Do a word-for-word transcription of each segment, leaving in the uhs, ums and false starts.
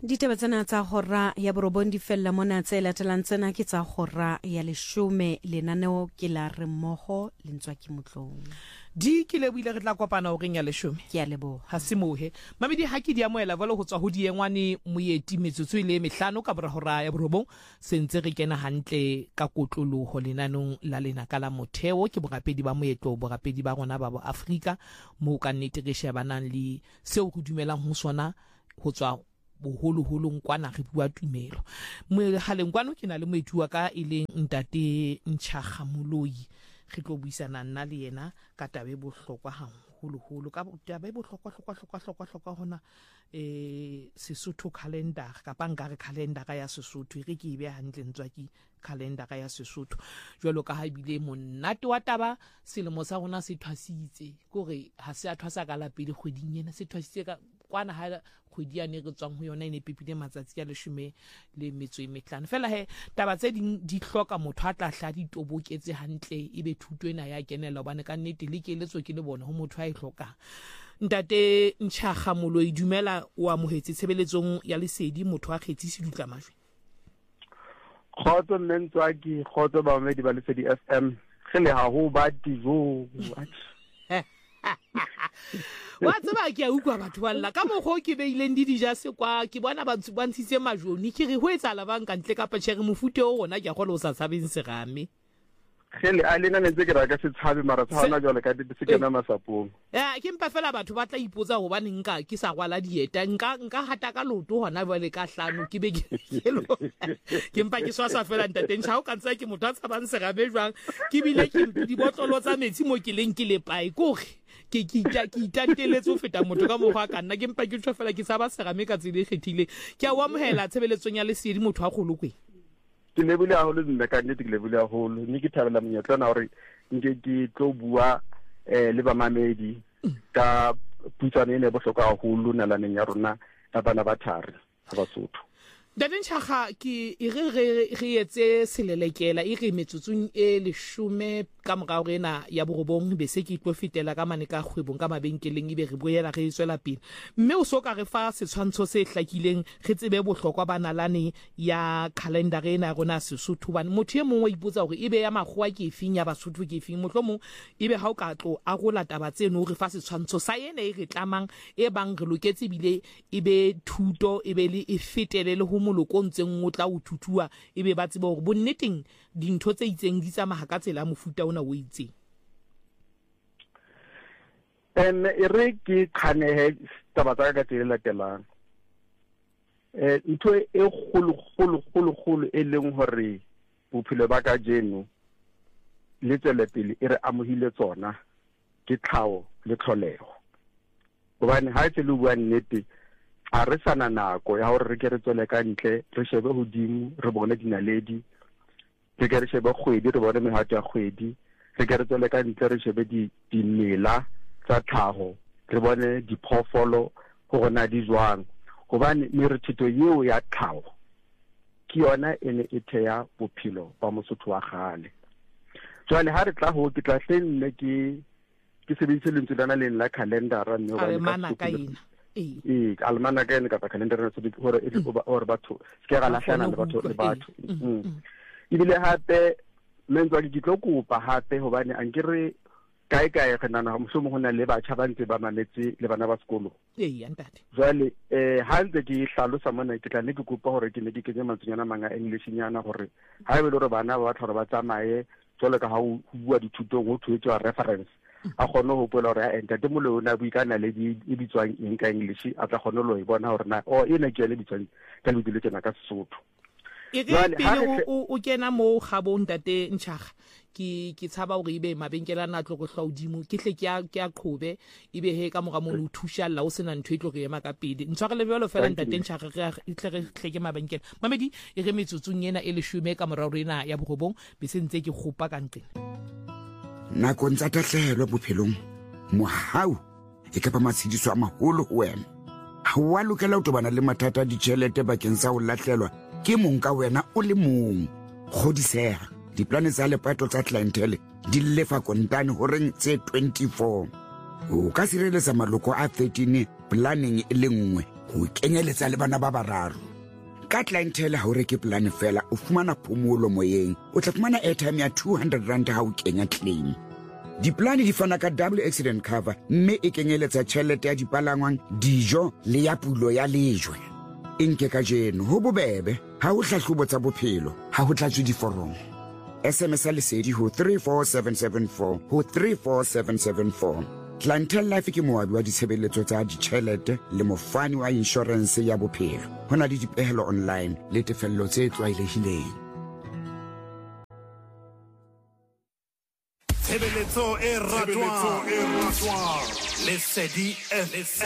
Ditaba tsena tsa hora ya borobong di fella mona tse latelang tsena ke tsa hora ya leshome lenaneo ke la re mmogo le ntswa ke motlong. Di ke le buile re tla kopana o reng ya leshome. Ke a leboha. Ha se mohe. Mamedi ha ke di amoela vale ho tswa ho diengwane moeti metsotso ile mehlano ka bora hora ya borobong sentse re kena hantle ka kotloloho lenanong la lena ka la motheo ke borapedi ba moetlo borapedi ba rona ba bo Afrika mo ka nnete re shebanang le seo go dumelang ho sona ho tswa boholo holong kwana re bua tumelo mo haleng kwano ke na le moetua ka ile ntate Ntshakga Moloi re tlo buisana nna le yena ka tabe bohlokwa haholo holo ka tabe bohlokwa hlokwa hlokwa hlokwa hlokwa hona eh Sesotho calendar ka panga re calendar ya Sesotho re ke ibe hantle ntswa ki calendar ya Sesotho jwalo ka ha bile monate wa taba selemo sa rona se thwasitse gore ha se a thwasa ka la pele kgweding ena se thwasitse ka kwana ha kgwedi ya ne re tswang ho yona ine pipile matsatsi ya leshome le metso e mehlano fela he taba tse ding di hloka motho a tla hla di toboketse hantle ebe thuto ena ya kenela hobane ka nnete le ke letso ke le bona ho motho a e hloka. Ntate Ntshakga Moloi dumela o amohetse tshebeletsong ya lesedi motho a kgetsisi dutla majwe. Khotso ntswa ki khotso ba me di ba lesedi F M gele ha ho ba dijo wa tseba ke a utlwa batho ba lla ka mogho ke beileng di dija se kwa ke bona ba ntshitse majoni ke re ho etsa la banka ntle ka patšhere mofute o rona ke a gola o sa tshabeng serame gele a lena netse ke raka se tshabe mara tsana jwale ka di se kena masapong ya ke mpa fela batho ba tla ipotsa ho bane nka ke sa gwala dieta nka nka hata ka loto hona jwale ka hlano ke be ke mpa ke swasa fela ntate Ntshakga o ka ntse ke motho a tshabang serame jwang ke bile ke di botlolo tsa metsi mo ke leng ke le pai kore ke ke ke itanteletse ho feta motho ka mogwa ka nna ke mpa ke tsho fela ke sa ba serame ka tsile kgethile ke a wa mohela tshebeletsong ya lesedi motho a kgolokwe ke lebile a holo nna ka nnete ke lebile a holo ni ke thabela monyetla na hore nke ke tlo bua eh le ba mamedi ka putsane ne bohloka haholo nalaneng ya rona ka bana ba thari ha Basotho. Ntate Ntshakga ke e re re etse selelekela e re metsotsong e leshome ka morao rena ya borobong be se ke tlo fitela ka mane ka kgwebong ka mabenkeleng e be re boela re tswela pele mme o so ka re fa setshwantsho se hlakileng re tsebe bohlokwa ba nalane ya calendar ena rona Sesotho bana motho e mongwe o ipotsa hore ebe ya magwa ke efeng ya Basotho ke efeng mohlomong ebe ha o ka tlo a go la taba tseno re fa setshwantsho sa yena e re tlamang e bang re loketse bile ebe thuto ebe le e fetele le ho moloko ntseng o tla o thutua ebe ba tseba hore bonneteng dintho tse itseng di tsamaha ka tsela mofuta ona o itseng en e re ke khanehe taba tsa ka tsela latelang eh ntho e kholo kholo kholo kholo e leng hore bophelo ba ka jeno le tsela pele e re amohile tsona ke tlhao le tlholeho hobane ha tse le bua nnete a re sana nako ya hore re ke re tswele ka ntle re shebe hodimo re bone dinaledi re ke re shebe kgwedi re bone mehato ya kgwedi re ke re tswele ka ntle re shebe di dimela tsa tlhaho re bone diphoofolo go gona di jwang gobane merithito yeo ya tlhaho ke yona ene e thea bophelo ba Mosotho wa gale jwale ha re tla ho ke tla hlenne ke ke sebedise lentswe lana le la calendar mme ba mana ka ina e almana ka ene ka calendar re se hore e hore batho se ga lahlana le batho le batho ibile hape mentswa ke tlo kopa hape hobane a nkere kae kae re nana mosomo hona le batjha ba ntse ba mametse le bana ba sekolo ee ntate jwale eh ha ntse ke hlalosa mona ke tla ne ke kopa hore ke ne ke kenye matsunyana manga English nyana hore ha e be le hore bana ba batho ba tsamaye jwale ka ha o bua dithutong ho thuetswa reference a kgone ho pola hore a ntate moleo na buikana le di bitswang eng ka English a tla kgone lo e bona hore na o ena ke le bitswang ka le dile tsena ka Sesotho e re pele o kena mo gabo ntate Ntshakga ke ke tshaba hore ibe mabenkela na tlo go hlaudimo ke hle ke a ke a qobe ibe he ka moga mo lo thusha la o sena ntho e tlo re ema ka pedi ntshware le bjalo fela ntate Ntshakga re tle re hleke mabenkela mamedi e re metsotsong ena e leshome ka morao rena ya borobong be se ntse ke kgopa ka ntle nako ntsa tahlehelwa bophelong mohau e ka ba matshidiso a maholo ho wena ha wa lokela ho tobana le mathata a ditjhelete bakeng sa ho lahlelwa ke mong ka wena o le mong kgodiseha diplane tsa lepato tsa clientele di lefa kontane ho reng tse twenty-four o ka sireletsa maloko a thirteen planning e le nngwe ho kenyeletsa le bana ba bararo. Ka clientele ha o reke plan fela o fumana phomolo moyeng, o tla fumana airtime ya two hundred rand ha o kenya claim. Diplane di fana ka double accident cover, mme e kenyeletsa tjhelete ya dipalangwang, dijo le ya pulo ya lejwe. Inke ka jeno ho bobebe, ha o hlahlobo tsa bophelo, ha ho tlatswe diforomo. S M S lesedi ho three four seven seven four ho three four seven seven four. Clientele Life ke moabi wa ditshebeletso tsa ditjhelete le mofani wa insurance ya bophelo. Hona le dipehelo online le tefello tse tlwaelehileng. Tshebeletso e ratwang Lesedi F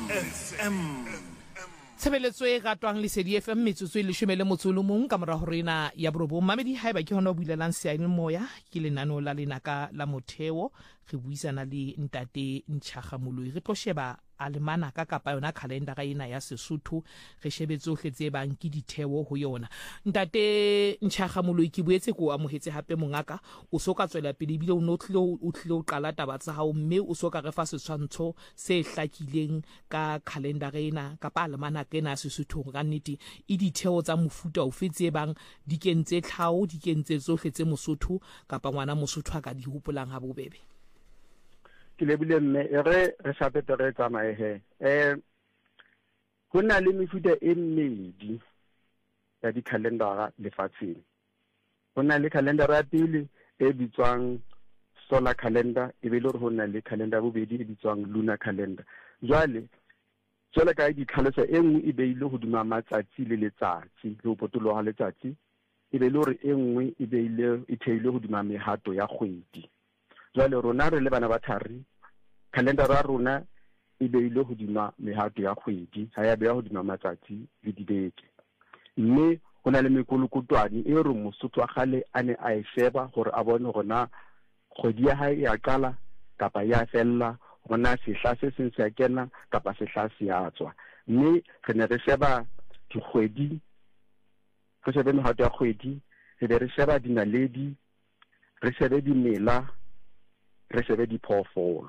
M. Tshebeletso e ratwang Lesedi F M metsotso e leshome le motso o le mong ka mora hore ena ya borobong. Mamedi haeba ke hona o builelang seaene moya ke lenaneo la lenaka la motheo, re buisana le ntate Ntšhagamoloi. Re tlo sheba alemanaka kapa yona calendara ena ya Sesotho, re shebe tsohle tse bang ke ditheo ho yona. Ntate Ntšhagamoloi, ke boetse ko amohetse hape mongaka, o soka tswela pele bile o no tlilo o tlilo qala taba tsa hao, mme o soka re fa setshwantsho se hlakileng ka calendara ena kapa alemanaka ena ya Sesotho ka nnete e ditheo tsa mofuta o fetse bang di kentse tlhao, di kentse tsohle tse Mosotho kapa ngwana Mosotho a ka di hopolang ha bobebe. Ke lebile mme e re re sa petere tsamaye he eh go na le mefuta e mmedi ya di calendara lefatsheng. Go na le calendara ya pele e bitswang solar calendar, e be le gore go na le calendar bobedi e bitswang lunar calendar. Jwale jwale ka di tlhaloso e nngwe e beile go duma matsatsi le letsatsi le go potologa letsatsi, e be le gore e nngwe e beile e theile go duma mehato ya kgwedi. Jwale rona re le bana ba thari, calendara rona e beile ho dima mehato ya kgwedi, ha ya beya ho dima matsatsi le dibeke. Mme ho na le mekolokotwane e re Mosotho wa kgale a ne a e sheba gore a bone gona kgwedi ya hae ya qala kapa ya fella, gona sehla se seng se a kena kapa sehla se a tswa. Mme re ne re sheba dikgwedi, re shebe mehato ya kgwedi, re be re sheba dinaledi, re shebe dimela, re shebe diphoofolo.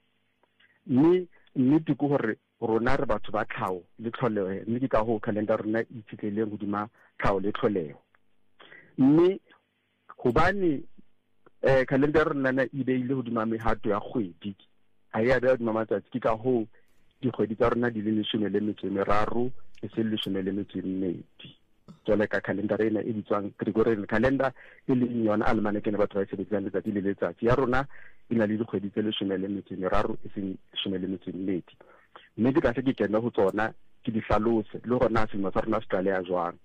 Mme nnete ke gore rona re batho ba tlhao le tlholego, mme ke ka go calendar rona e itshitleleng hodima tlhao le tlholego. Mme hobane eh calendar rona e beile hodima mehato ya kgwedi, ha ya beya hodima matsatsi, ke ka go dikgwedi tsa rona di le leshome le metso e meraro e se leshome le metso e mmedi. Jwale ka calendar ena e bitswang Gregorian calendar e le yona alemanaka ne batho ba sebetsang letsatsi le letsatsi ya rona e na le dikgwedi tse leshome le metso e meraro e seng leshome le metso e mmedi. Mme di ka se ke kena ho tsona ke di hlalose le gona selemo sa rona se tlaleha jwang.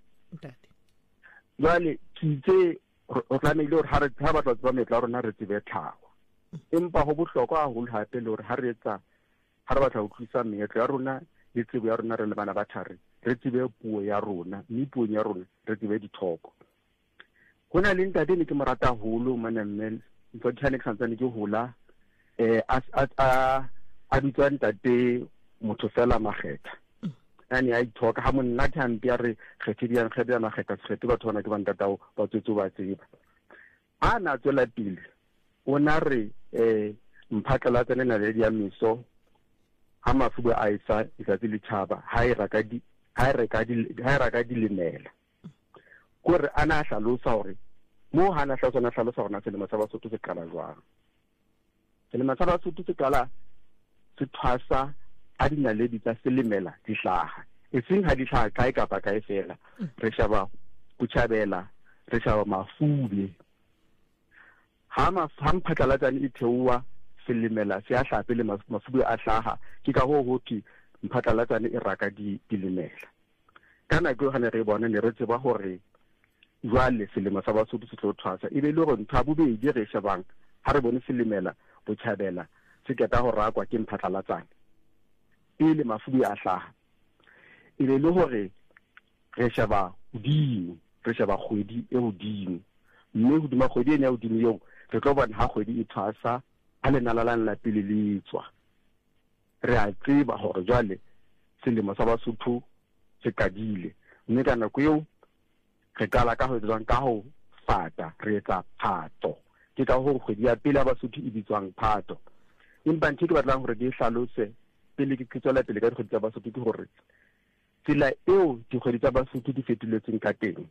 Jwale ke itse o tlamehile hore ha ba tla tseba metla rona re tsebe tlhago, empa ho bohlokwa haholo hape le hore ha re etsa ha re batla ho tlisa meetlo ya rona le tsebo ya rona re le bana ba thari, re tsebe puo ya rona, mme puong ya rona re tsebe dithoko. Go na le ntate ne ke mo rata haholo Manamel, ntho tshane ke santsane ke hola eh a a a bitswa ntate motho fela Makgetha. Ane a ithoka ha monna thampi ya re kgethe di yang kgethe ya Makgetha kgethe batho bana ke bantatao ba tswetse ba tseba. A na tswela pele ona re eh mphatla tsene na le ya miso ha mafuba a isa ikatsi le tshaba ha e raka di ha e reka di ha e raka di lemela gore ana hlalosa hore mo hana hlalosa na hlalosa hore na selemo sa Basotho se qala jwang. Selemo sa Basotho se qala se thwasa a dinaledi tsa selemela di hlaha, e seng ha di hlaha kae kapa kae fela. Re shaba kuthabela, re shaba mafube ha ma mphatlalatsane e theowa selemela se a hlape le mafube a hlaha, ke ka ho hothi mphatlalatsane e raka di dilemela. Kana go hana re bona ne re tseba hore jwale selemo sa Basotho se tlo thwasa, e be le gore ntha bobedi re shebang ha re bone selemela botjhabela se keta ho rakwa ke mphatlalatsane ile mafube a hlaha, e be le hore re sheba hodimo, re sheba kgwedi e hodimo, mme hodima kgwedi ena ya hodimo eo re tlo bona ha kgwedi e thwasa a lenalalang la pele le tswa. Re a tseba hore jwale selemo sa Basotho se kadile, mme ka nako eo re kala ka ho etswang ka ho fata re etsa Phato, ke ka ho kgwedi ya pele ya Basotho e bitswang Phato. Empa ntse ke batlang hore ke hlalose pele ke tswela pele ka dikgwedi tsa Basotho ke hore tsela eo dikgwedi tsa Basotho di fetoletseng ka teng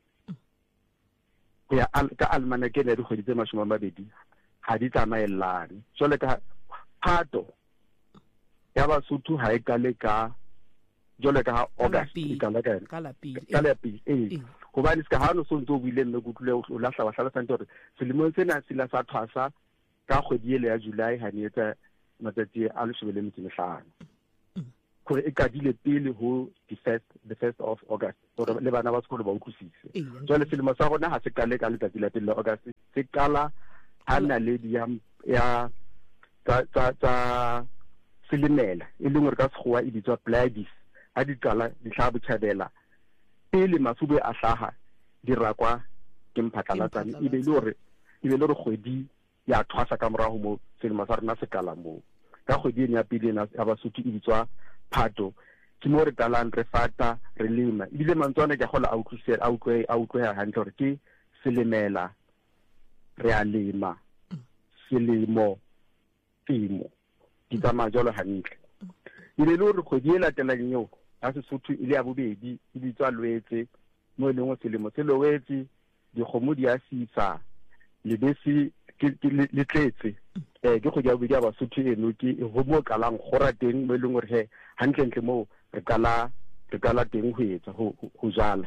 go ya ka almanakeng ya dikgwedi tse mashome a mabedi ha di tsamaelane. Jwale ka Phato ya Basotho ha e kale ka jwale ka August e kala ka ka la pele ka la pele eh hobane se ka ha no so ntse o buile mme go tlile o lahla wa hlalosa ntore selemo sena sila sa thwasa ka kgwedi ele ya July ha ne etsa matsatsi a leshome le metso e mehlano gore e kadile pele ho the first the first of August gore le bana ba sekolo ba utlwisise. Jwale selemo sa rona ha se kale ka letsatsi la pele la August se kala ha na le ya ya tsa tsa tsa selemela e leng gore ka sekgowa e bitswa Pleiades ha di qala di tla botjhabela pele masube a hlaha di rakwa ke mphatlalatsane e be le hore e be le hore kgwedi ya thwasa ka morago mo selemo sa rona se kala mo ka kgwedi ya pele ya Basotho e bitswa Phato ke mo re talang re fata re lema ile mantswana ke gola a utlwisela a utlwe a utlwe ha hantle hore ke selemela re a lema selemo temo di tsamaya jalo hantle ile le hore kgwedi e latelang eo a Sesotho ile ya bobedi e bitswa Lwetse mo lengwe selemo se Lwetse dikgomo di a sisa lebese ke le tletse eh ke go ja bobedi ya Basotho eno ke ho mo kalang gora teng mo leng gore he hantle ntle mo re kala re kala teng ho etsa ho ho jala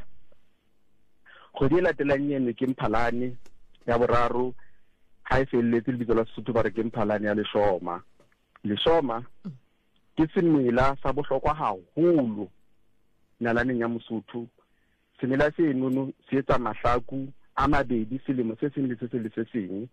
go di latelang ene ke Mphalane ya boraro ha e felletse le bitso la Sesotho ba re ke Mphalane ya leshoma leshoma ke semela sa bohlokwa haholo nalaneng ya Mosotho. Semela se enono se etsa mahlaku a mabedi selemo se seng le se seng le se seng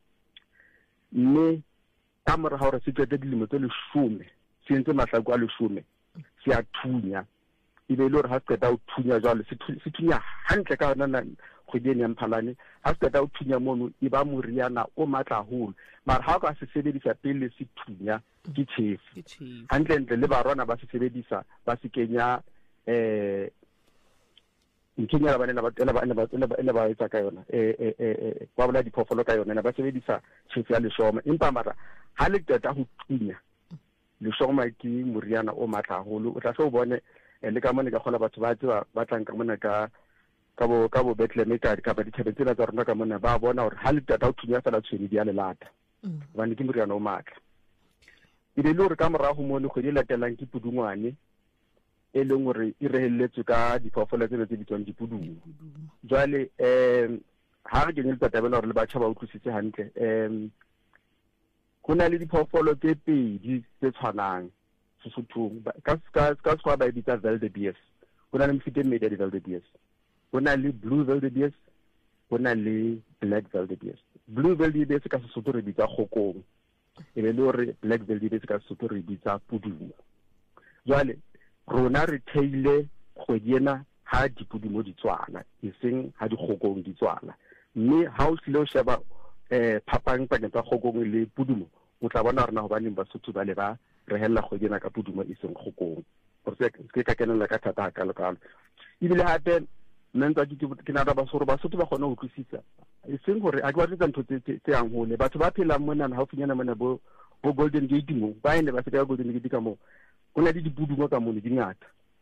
mme ka mora hore se tsete dilemo tse leshome se entse mahlaku a leshome se a thunya e be le hore ha se qeta ho thunya jwale se thunya hantle ka hona kgweding ya Mphalane ha se qeta ho thunya mono e ba moriana o matla haholo mara ha ka se sebedisa pele se thunya ke tjhefu hantle ntle le barwana ba se sebedisa ba se kenya eh nkenya ba nena ba tela ba nena ba nena ba etsa ka yona eh eh eh ba bona diphoofolo ka yona ba sebedisa tjhefu ya leshoma empa mara ha le qeta ho thunya leshoma ke moriana o matla haholo o tla se o bone le ka mona ka gola batho ba tswa ba tlang ka mona ka ka bo ka bo Bethlehem ka ka ba dithabetse la tsa rona ka mona ba bona hore ha le qeta ho thunya fela tshweni di a le lata bana ke moriana o matla e le hore ka morago mo le kgwedi latelang ke Pudungwane e leng hore e rehelletswe ka diphoofolo tse tse bitswang dipudungu jwale em ha re kenye le tabela hore le batjha ba utlwisitse hantle em go na le diphoofolo tse pedi tse tshwanang Sesothong ka ka ka swa ba bitsa wildebeest go na le mfite mmedi ya wildebeest go na le blue wildebeest go na le black wildebeest blue wildebeest ka Sesotho re bitsa kgokong e be le hore black wildebeest ka Sesotho re bitsa pudumo jwale rona re theile kgwedi ena ha dipudumo di tswala e seng ha dikgokong di tswala mme ha o sile o sheba eh phapang pakeng tsa kgokong le pudumo o tla bona rena hobaneng Basotho ba le ba re hella kgwedi ena ka pudumo e seng kgokong gore se ka kenela ka thata ka lokalo ibile hape nna ke ke na ba sore Basotho ba gona ho utlwisisa e seng gore a ke batla ntho tse tse yang hole batho ba phela mona ha o finyana mona bo bo Golden Gate mo ba ene ba se ka Golden Gate ka mo go na le dipudumo ka mone di ngata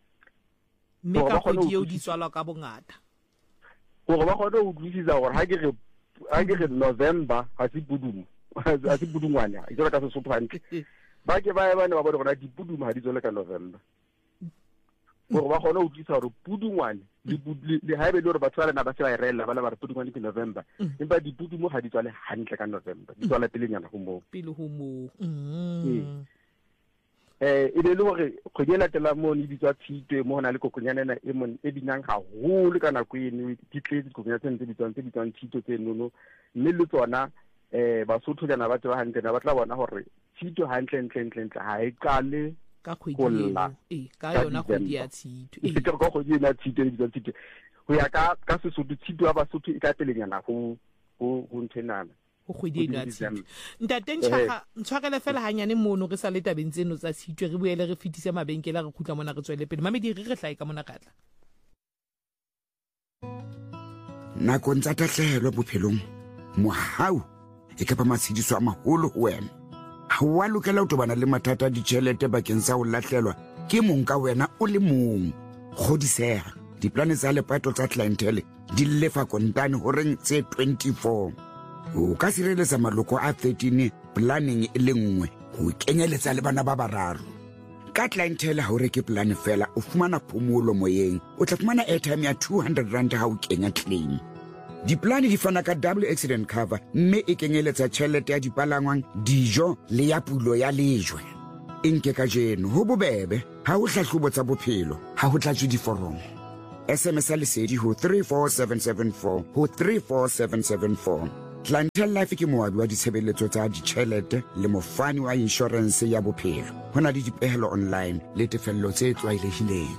mme ka kgwedi eo di tswalwa ka bongata gore ba gona ho utlwisisa gore ha ke re ha ke re November ha se pudumo ha se pudungwana e tswa ka Sesotho hantle ba ke ba ba ne ba bona gore dipudumo ha di tswela ka November gore ba gona ho utlwisisa gore pudungwane le ha e be le hore batho ba lena ba se ba irela ba la ba re pudungwane ke November empa dipudumo ha di tswale hantle ka November di tswala pele nyana go mo pele ho mo eh e le hore kgwedi e latela mo ni bitswa Tshitwe mo hona le kokonyana ena e mon e binang haholo ka nako eno di tletse kokonyana tse ntse bitswang tse bitswang Tshitwe tse nono mme le tsona eh Basotho jana ba tla hantle na ba tla bona hore Tshitwe hantle ntle ntle ntle ha e qale ka kgwedi e ka yona kgwedi ya Tshitwe e ka ka kgwedi ya Tshitwe le bitswa Tshitwe ho ya ka ka Sesotho Tshitwe wa Basotho e ka pelenyana ho ho ho nthenana go kgwedi ya Tshitwe ntate ntshaka ntshwakele fela hanyane mono re sa le tabeng tseno tsa Tshitwe re boele re fitise mabenkele re khutla mona re tswele pele mamedi re re hlae ka mona katla nakong tsa tahlehelo bophelong mohau e ka ba matshidiso a maholo ho wena ha wa lokela ho tobana le mathata a ditjhelete bakeng sa ho lahlelwa ke mong ka wena o le mong kgodiseha diplane tsa lepato tsa clientele di lefa kontane ho reng tse twenty-four. O ka sireletsa maloko a thirteen planning e le nngwe ho kenyeletsa le bana ba bararo. Ka clientele ha o reke plan fela o fumana phomolo moyeng, o tla fumana airtime ya two hundred rand ha o kenya claim. Diplane di fana ka double accident cover, mme e kenyeletsa tjhelete ya dipalangwang, dijo le ya pulo ya lejwe. Inke ka jeno ho bobebe ha o hlahlobo tsa bophelo ha ho tlatswe diforomo. S M S lesedi ho three four seven seven four ho three four seven seven four. Clientele Life ke moabi wa ditshebeletso tsa ditjhelete le mofani wa insurance ya bophelo. Ho na le dipehelo online le tefello tse tlwaelehileng.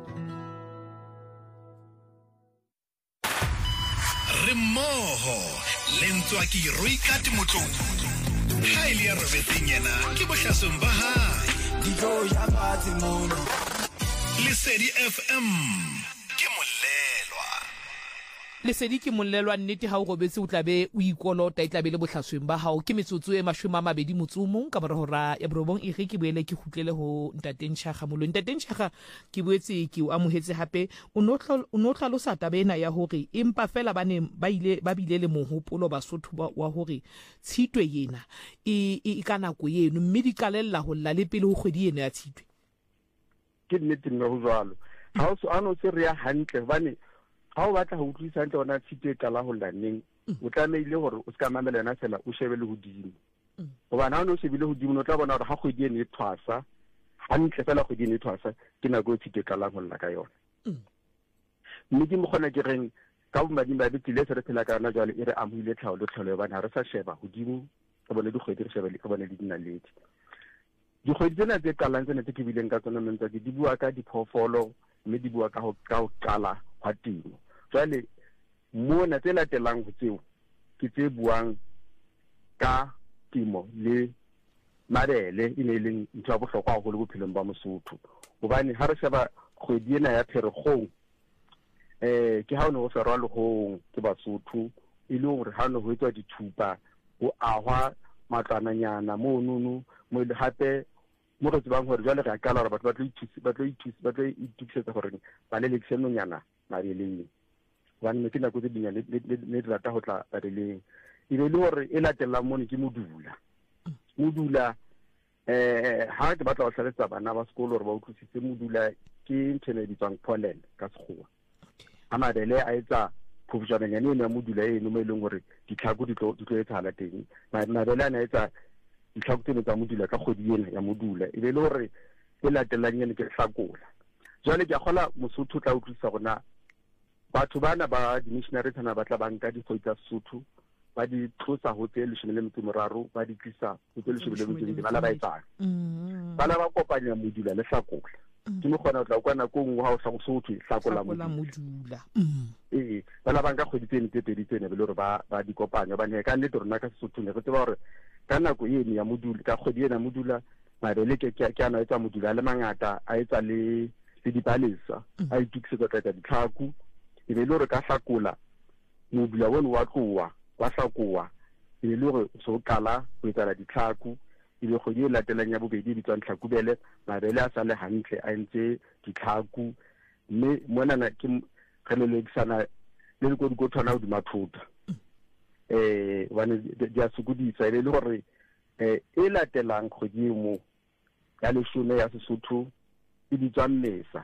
Remoho lentswa ke roikate motlong. Ha ile ya robetseng yena ke bohlasong ba hae. Dijo ya batsi mono. Lesedi F M ke molelwa. Lesedi ke molelwa nnete ha o robetse o tlabe o ikolota e tlabe le bohlasweng ba hao ke metsotso e mashome a mabedi motsomong ka mora hora ya borobong e re ke boele ke khutlele ho Ntateng Shaka Moloi. Ntateng Shaka ke boetse ke o amohetse hape o no hlalosa taba ena ya hore empa fela ba ne ba ile ba bile le mohopolo Basotho wa hore Tshitwe yena e e ka nako yeno mme di qalella ho lla le pele ho kgwedi ena ya Tshitwe. Ke nnete nna ho jwalo ha o so ano se re ya hantle bane ha o batla ho utlwisa hantle ona Tshitwe ka la ho llaneng o tlameile hore o ska mamela yena fela o shebe le hodimo hoba na o shebile hodimo o tla bona hore ha kgwedi ene e thwasa hantle fela kgwedi ene e thwasa ke nako e Tshitwe ka la ho lla ka yona. Mme ke mogona ke reng ka bomading ba betile se re phela ka rona jwale e re amohile tlhaho le tlholo bana re sa sheba hodimo ka bona dikgwedi re sheba le ka bona le dinaledi. Dikgwedi tsena tse qalang tsena tse ke bileng ka tsona mentsa di bua ka diphoofolo mme di bua ka ho ka ho qala hwa temo. Jwale mona tse latelang ho tseo ke tse buang ka temo le mabele e ne leng ntho ya bohlokwa haholo bophelong ba Mosotho hobane ha re sheba kgwedi ena ya Pherekgong eh ke ha o ne ho ferwa lehong ke Basotho e le hore ha o ne ho etswa dithupa ho ahwa matlananyana mo nunu mo le hape mo re tsebang hore jwale re a kala hore batho ba tlo ithusa ba tlo ithusa ba tlo ithusetsa hore ba le leksenonyana mabeleng bana me ke nako tse dinya le le rata ho tla bareleng e be le hore e latelang mone ke modula modula eh ha ke batla ho hlaletsa bana ba sekolo hore ba utlwisise modula ke ntshene ditswang pollen ka sekgowa a mabele a etsa phofujana nyane ya modula e no me leng hore ditlhako di tlo di tlo etsahala teng mabele a etsa ditlhako tseno tsa modula ka kgwedi ena ya modula e be le hore e latelang yene ke Hlakola. Jwale ke kgola Mosotho tla utlwisa rona batho bana ba di-missionary tsana ba tla banka dikgwedi tsa Sesotho ba di tlosa ho tse leshome le metso e meraro ba di tlisa ho tse leshome le metso e mebedi ba la ba etsang ba la ba kopanya modula le Hlakola ke mo kgona ho tla kwa nako ngwe ha o hlago Sotho Hlakola modula eh ba la banka kgwedi tsene tse pedi tsene be le hore ba ba di kopanya ba ne ka nnete rona ka Sesotho ne re tseba hore ka nako eno ya modula ka kgwedi ena modula mabele ke ke ana etsa modula le mangata a etsa le le dipalesa a itukisetsa ka ditlhaku e be le hore ka Hlakola modula wona wa tlowa wa Hlakowa e be le hore so qala ho etsa ditlhaku e be kgwedi e latelang ya bobedi di tswa Hlakubele mabele a sa le hantle a entse ditlhaku mme mona na ke re le lekisana le le go go thona ho di mathuta eh wane di a sukudisa e le hore eh e latelang kgwedi mo ya leshome ya Sesotho e di tswa Mmesa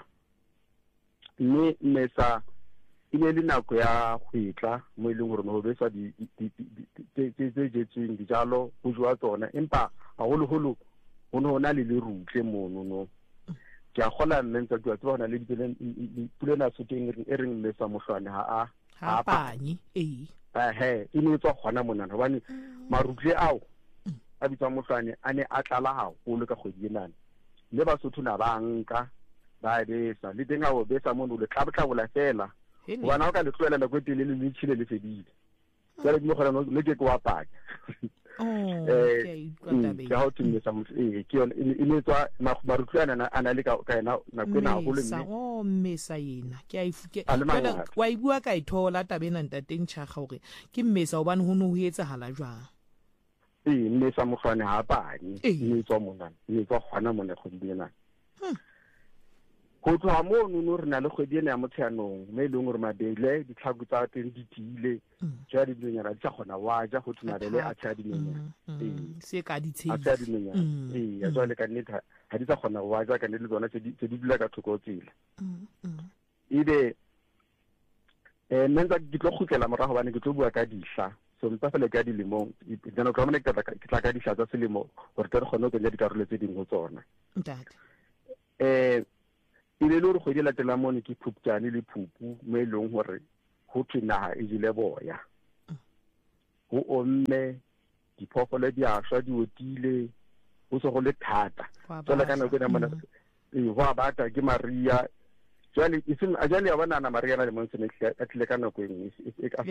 mme Mmesa e ne le nako ya hwetla mo e leng hore mo beswa di tse tse jetsweng dijalo ho jwa tsona empa haholo holo ho no na le lerutle mono no ke a gola mmentsa ke tswa hona le dipele pule na soteng e reng Mmesa mohlwane ha a ha panyi eh ba he e ne tswa gona mona hobane marutle ao a bitsa mohlwane a ne a tlala haholo ka kgwedi enana le Basotho na ba nka ba besa le teng a o besa mono le tlabotlabola fela bona o ka le tloela go tele le tshile le fedile tsale di mogala le ke kwa paka oh okay kwatabe ya ho tshimisa mo eh ke yona e ne tswa marutlwana ana le ka ena na kwena go le mme oh Mmesa yena ke a ifuke wena wa ibua ka ithola tabena Ntateng Shaka hore ke Mmesa hobane ho no ho etsa hala jwang eh Mmesa mohlwane ha banye ne tswa mona ne tswa gona mona go dinena go tloga mo nono re na le kgwedi ene ya Motsheanong me leng gore mabele ditlhako tsa teng di tiile ja di dinonyana di tsa gona wa ja go tuna bele a tsaya dinonyana eh se ka di a tsaya dinonyana eh ya jwale ka nnete ha di tsa gona wa ja ka nnete le tsona tse di dula ka thoko tsela ebe eh nna ke tlo khutlela morago bane ke tlo bua ka dihla so mpa fela ka dilemong tsena ka mona ke tla ka dihla tsa selemo gore tle re gone go tsenya dikarolo tse dingwe tsona ntate eh ile le re go di latela mone ke Phupjane le Phupu mo e leng gore go tsinaga e jile boya go omme diphoofolo di a shwa di otile go se go le thata tsela kana go mona e go abata ke Maria jwale iseng a jwale ya banana Maria na le montsene a tle ka nako engwe e ka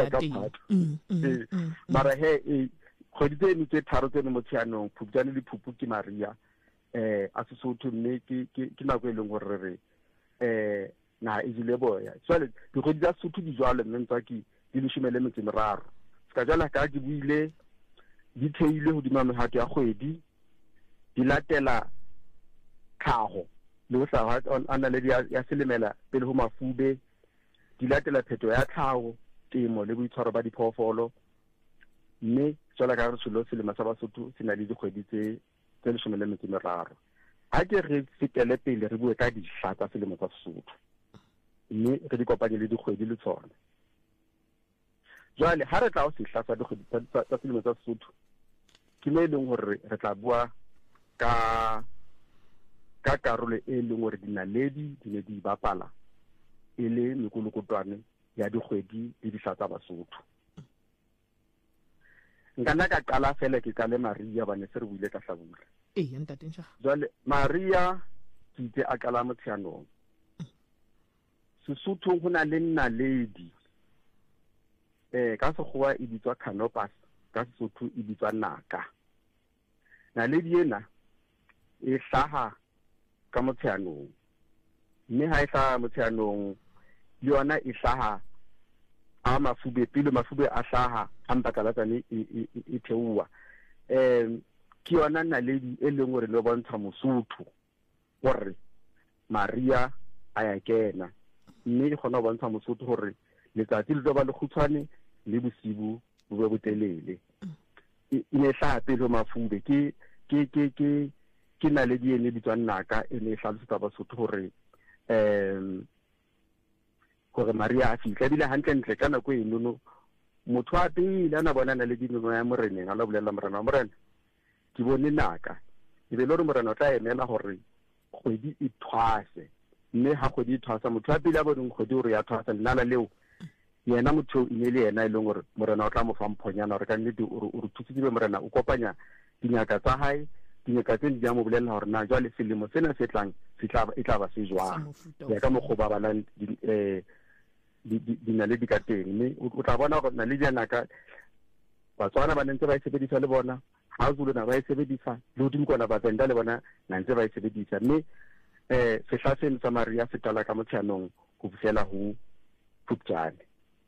mara he e go di tsene tse tharo tsene Motsheanong Phupjane le Phupu ke Maria eh a se sotho mme ke ke nako e leng gore re eh na e jile boya jwale di go di tsa sotho di jwale mentsa ki di le shumele metse meraro ska jala ka di buile di theile ho dima mehato ya kgwedi di latela tlhago le ho tla ana le ya selemela pele ho mafube di latela pheto ya tlhago temo le boitshwaro ba diphoofolo mme jwala ka re selo selema sa Basotho sena le dikgwedi tse tse le shumele metse meraro ha ke re fitele pele re bue ka dihla tsa selemo tsa Sesotho mme re di kopanye le dikgwedi le tsona jwale ha re tla o sehla sa dikgwedi tsa selemo tsa Sesotho ke me leng hore re tla bua ka ka karolo e leng hore dinaledi di ne di bapala e le mekolokotwane ya dikgwedi le dihla tsa Basotho ngana ka qala fela ke ka le Maria bane se re buile ka Hlabula eh ya ntate ntsha jwale Maria ke itse a qala Motsheanong Sesotho go na le nnaledi eh ka sekgowa e bitswa Canopus ka Sesotho e bitswa naka naledi ena e hlaha ka Motsheanong mme ha e hlaha Motsheanong le yona e hlaha a mafube pele mafube a hlaha a mpakalatsane e theua em ke yona naledi e leng gore le bontsha Mosotho gore Maria a ya kena mme e gona bontsha Mosotho gore letsatsi le tlo ba le khutshwane le bosibu bo be botelele e ne hlaha pele mafube ke ke ke ke ke naledi ene bitswa naka e ne hlalosetsa Basotho gore em gore Maria a fitla dile hantle ntle kana go enono motho a pele ana bona na le dinono ya moreneng a la bolela morena wa morena ke bone naka e be le re morena o tla emela gore kgwedi e thwase mme ha kgwedi e thwasa motho a pele a boneng kgwedi gore ya thwasa nnala leo yena motho e ne le yena e leng gore morena o tla mo fa mphonyana gore ka nnete o re thusitse be morena o kopanya dinyaka tsa hae dinyaka tse di ya mo bolela gore na jwale selemo sena se tlang se tla e tla ba se jwang ya ka mokgoba ba bana eh di di na le dikateng mme o tla bona gore na le dianaka Batswana ba ntse ba sebedisa le bona ha Zulu na ba sebedisa le hodimo kona ba tsenda le bona na ntse ba sebedisa mme eh sehla seno sa Maria se tala ka Motsheanong go fela ho Phupjane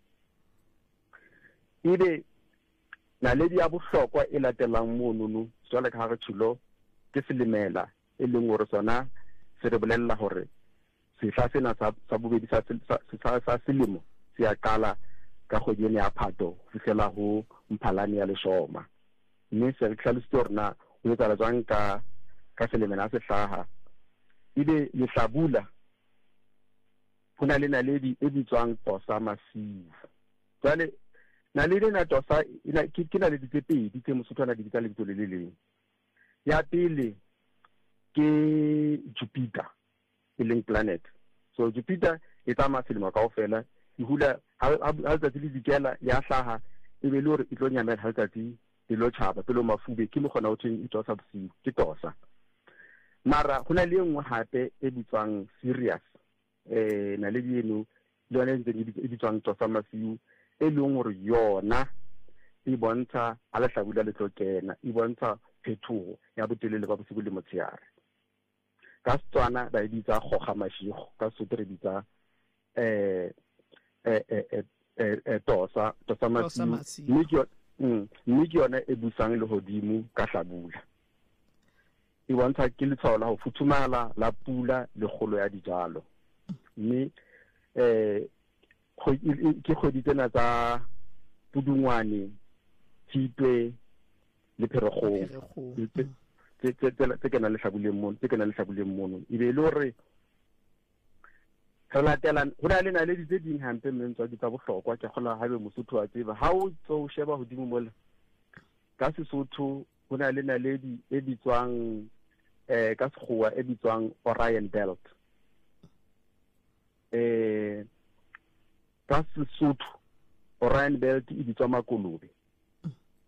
ebe na le di a bohlokwa e latelang monono jwale ka ha re tshilo ke selemela e leng gore sona se re bolella gore sehla sena sa bobedi sa sa selemo se ya qala ka kgwedi ya Phato go fihlela ho Mphalane ya Leshoma mme se re tlhalositse gore na o etsa jwang ka ka selemela se hlaha ebe le Hlabula go na le naledi e bitswang Tosa Masiu jwale naledi na Tosa ke ke naledi tse pedi tse Mosotho ana di bitsa le bitso le le leng ya pele ke Jupiter e leng planet so Jupiter e tsamaya selemo kaofela e hula ha letsatsi le dikela ya hlaha e be le hore e tlo nyamela ha letsatsi le lo tjhaba pele mafube ke mo gona ho theng e Tosa bosiu ke Tosa mara go na le engwe hape e bitswang Sirius eh na le dino le yona ntse e bitswang Tosa Masiu e leng hore yona e bontsha ha la Hlabula le tlo kena e bontsha phethogo ya botelele ba bosigo le motsheare ka Setswana ba e bitsa Kgoga Mashigo ka Sotho re bitsa eh eh eh eh Tosa Tosa Masiu mme ke yona e busang le hodimo ka Hlabula e bontsha ke letshwao la go futhumala la pula le kgolo ya dijalo mme eh ke kgwedi tsena tsa Pudungwane, Tshitwe le Pherekgong tse ke na le hlabuleng mono tse ke na le hlabuleng mono e be le hore re latela ho na le na le tse ding hampe mentswa di tsa bohlokwa ke kgola haebe Mosotho a tseba ha o tso sheba hodimo mola ka Sesotho ho na le naledi e bitswang eh ka sekgowa e bitswang Orion Belt eh ka Sesotho Orion Belt e bitswa Makolobe